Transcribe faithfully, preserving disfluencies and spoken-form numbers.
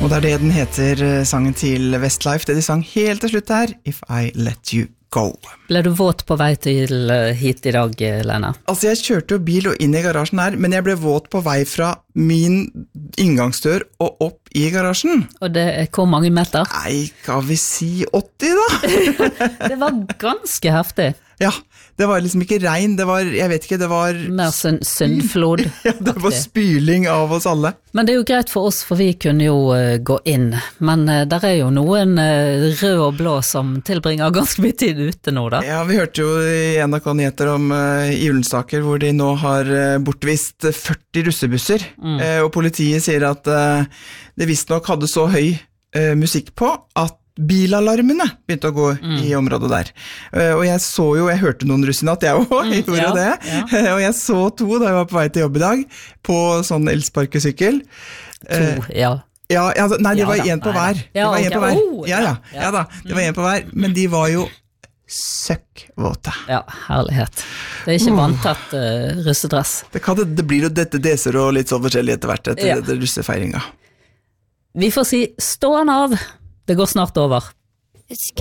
Og det er det den heter, sangen til Westlife, det de sang helt til slutt her, If I Let You Go. Ble du våt på vei til hit i dag, Lena? Altså, jeg kjørte jo bil og inn i garasjen her, men jeg ble våt på vei fra min inngangsdør og opp i garasjen. Og det er hvor mange meter? Nei, kan vi si åtti da? Det var ganske heftig. Ja, det var liksom ikke regn, det var, jeg vet ikke, det var... Mer synd, syndflod. Ja, det var spyling av oss alle. Men det er jo greit for oss, for vi kunne jo uh, gå inn. Men uh, der er jo noen uh, rød og blå som tilbringer ganske mye tid ute nå da. Ja, vi hørte jo i N R K nyheter om uh, i Ullensaker, hvor de nå har uh, bortvist førti russebusser. Mm. Uh, og politiet sier at uh, det visst nok hadde så høy uh, musikk på at bilalarmene begynte å gå mm. i området der. Uh, og jeg så jo, jeg hørte noen russ i natt, jeg også, jeg gjorde ja, det. Ja. og jeg så to da jeg var på vei til jobb i dag, på sånn elsparkesykkel. To, uh, ja. Ja, altså, nei, det ja, var en på hver. Ja, det var okay. en på hver. Oh, ja, ja, ja, ja da, det var en på hver, men de var jo søkkvåte. Ja, herlighet. Det er ikke vanntett uh, russedress. Det, kan, det blir jo dette deser og litt sånn forskjellig etter hvert etter ja. det russefeiringa. Vi får si stående av. Det går snart over. It's